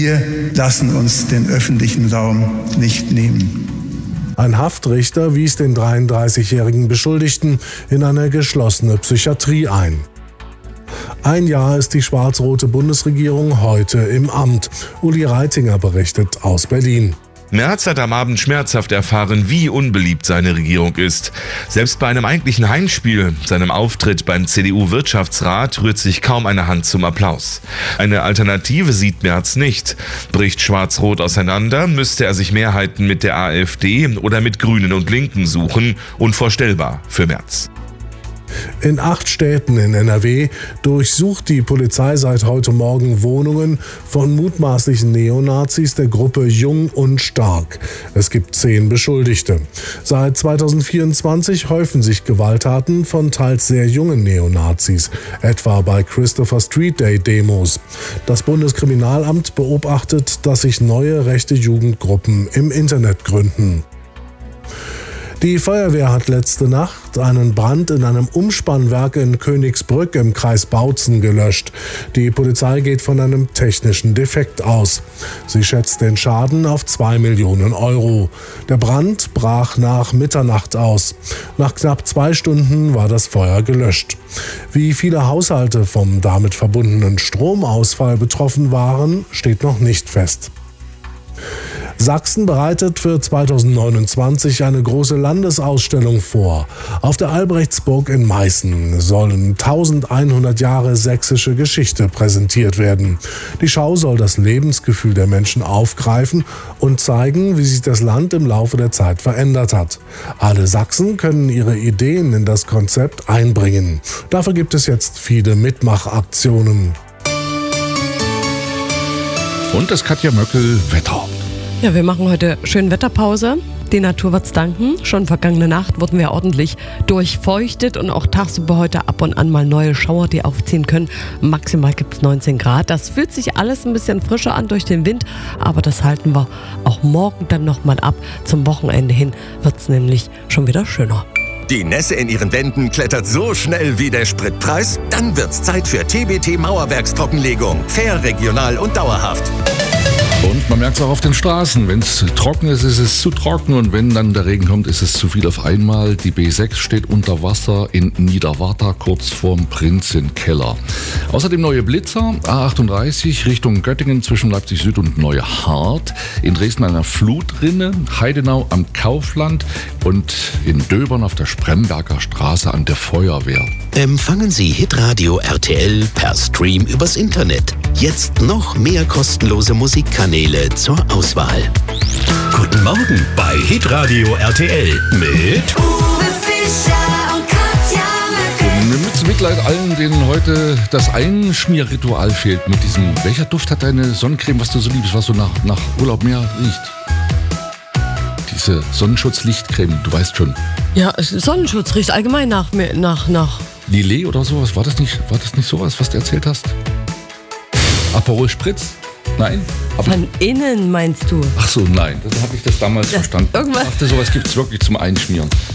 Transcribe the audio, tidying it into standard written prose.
Wir lassen uns den öffentlichen Raum nicht nehmen. Ein Haftrichter wies den 33-jährigen Beschuldigten in eine geschlossene Psychiatrie ein. Ein Jahr ist die schwarz-rote Bundesregierung heute im Amt. Uli Reitinger berichtet aus Berlin. Merz hat am Abend schmerzhaft erfahren, wie unbeliebt seine Regierung ist. Selbst bei einem eigentlichen Heimspiel, seinem Auftritt beim CDU-Wirtschaftsrat, rührt sich kaum eine Hand zum Applaus. Eine Alternative sieht Merz nicht. Bricht Schwarz-Rot auseinander, müsste er sich Mehrheiten mit der AfD oder mit Grünen und Linken suchen. Unvorstellbar für Merz. In 8 Städten in NRW durchsucht die Polizei seit heute Morgen Wohnungen von mutmaßlichen Neonazis der Gruppe Jung und Stark. Es gibt 10 Beschuldigte. Seit 2024 häufen sich Gewalttaten von teils sehr jungen Neonazis, etwa bei Christopher Street Day Demos. Das Bundeskriminalamt beobachtet, dass sich neue rechte Jugendgruppen im Internet gründen. Die Feuerwehr hat letzte Nacht einen Brand in einem Umspannwerk in Königsbrück im Kreis Bautzen gelöscht. Die Polizei geht von einem technischen Defekt aus. Sie schätzt den Schaden auf 2 Millionen Euro. Der Brand brach nach Mitternacht aus. Nach knapp 2 Stunden war das Feuer gelöscht. Wie viele Haushalte vom damit verbundenen Stromausfall betroffen waren, steht noch nicht fest. Sachsen bereitet für 2029 eine große Landesausstellung vor. Auf der Albrechtsburg in Meißen sollen 1100 Jahre sächsische Geschichte präsentiert werden. Die Schau soll das Lebensgefühl der Menschen aufgreifen und zeigen, wie sich das Land im Laufe der Zeit verändert hat. Alle Sachsen können ihre Ideen in das Konzept einbringen. Dafür gibt es jetzt viele Mitmachaktionen. Und das Katja Möckel, Wetter. Ja, wir machen heute schön Wetterpause. Die Natur wird's danken. Schon vergangene Nacht wurden wir ordentlich durchfeuchtet und auch tagsüber heute ab und an mal neue Schauer, die aufziehen können. Maximal gibt's 19 Grad. Das fühlt sich alles ein bisschen frischer an durch den Wind, aber das halten wir auch morgen dann nochmal ab. Zum Wochenende hin wird's nämlich schon wieder schöner. Die Nässe in ihren Wänden klettert so schnell wie der Spritpreis? Dann wird's Zeit für TBT Mauerwerkstrockenlegung. Fair, regional und dauerhaft. Und man merkt es auch auf den Straßen. Wenn es trocken ist, ist es zu trocken. Und wenn dann der Regen kommt, ist es zu viel auf einmal. Die B6 steht unter Wasser in Niederwarta, kurz vorm Prinzenkeller. Außerdem neue Blitzer. A38 Richtung Göttingen zwischen Leipzig Süd und Neuhardt. In Dresden einer Flutrinne. Heidenau am Kaufland. Und in Döbern auf der Spremberger Straße an der Feuerwehr. Empfangen Sie Hitradio RTL per Stream übers Internet. Jetzt noch mehr kostenlose Musikkanäle zur Auswahl. Guten Morgen bei Hitradio RTL mit Uwe Fischer und Katja Möckel. Mit Mitleid allen, denen heute das Einschmierritual fehlt mit diesem. Welcher Duft hat deine Sonnencreme, was du so liebst, was so nach Urlaub mehr riecht? Diese Sonnenschutzlichtcreme, du weißt schon. Ja, Sonnenschutz riecht allgemein nach. Lillet oder sowas, war das nicht sowas, was du erzählt hast? Aperol Spritz? Nein? Von innen meinst du? Ach so, nein, das habe ich das damals verstanden. Irgendwas. Ich dachte, sowas gibt es wirklich zum Einschmieren.